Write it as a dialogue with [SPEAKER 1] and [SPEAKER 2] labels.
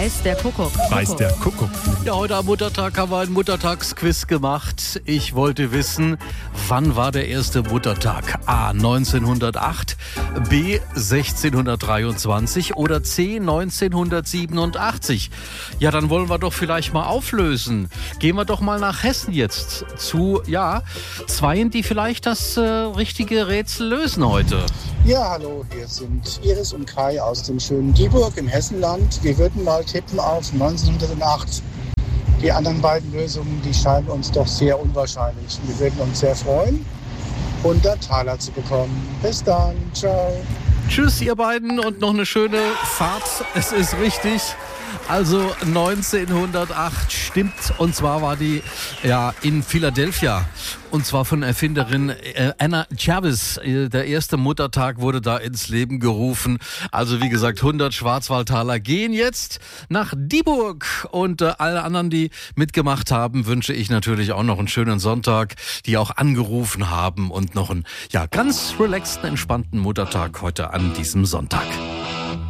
[SPEAKER 1] Weiß der Kuckuck.
[SPEAKER 2] Weiß der Kuckuck.
[SPEAKER 3] Ja, heute am Muttertag haben wir einen Muttertagsquiz gemacht. Ich wollte wissen, wann war der erste Muttertag? A. 1908, B. 1623 oder C. 1987? Ja, dann wollen wir doch vielleicht mal auflösen. Gehen wir doch mal nach Hessen jetzt zu, zweien, die vielleicht das richtige Rätsel lösen heute.
[SPEAKER 4] Ja, hallo, hier sind Iris und Kai aus dem schönen Dieburg im Hessenland. Wir würden mal tippen auf 1908. Die anderen beiden Lösungen, die scheinen uns doch sehr unwahrscheinlich. Wir würden uns sehr freuen, 100 Taler zu bekommen. Bis dann, ciao.
[SPEAKER 3] Tschüss, ihr beiden, und noch eine schöne Fahrt. Es ist richtig. Also 1908 stimmt, und zwar war die in Philadelphia, und zwar von Erfinderin Anna Jarvis. Der erste Muttertag wurde da ins Leben gerufen. Also wie gesagt, 100 Schwarzwaldtaler gehen jetzt nach Dieburg, und alle anderen, die mitgemacht haben, wünsche ich natürlich auch noch einen schönen Sonntag, die auch angerufen haben, und noch einen ganz relaxten, entspannten Muttertag heute an diesem Sonntag.